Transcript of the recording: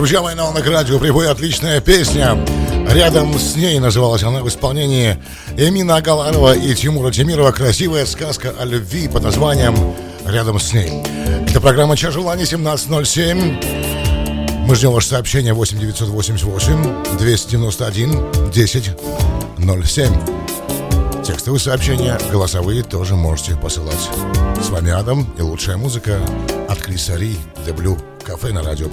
Друзья мои, на Волнах Радио приходит отличная песня. «Рядом с ней» называлась она в исполнении Эмина Агаларова и Тимура Темирова. Красивая сказка о любви под названием «Рядом с ней». Это программа «Час желаний», 17:07. Мы ждем ваше сообщение 8-988-291-10-07. Текстовые сообщения, голосовые тоже можете посылать. С вами Адам и лучшая музыка от Криса Ри, The Blue Cafe на радио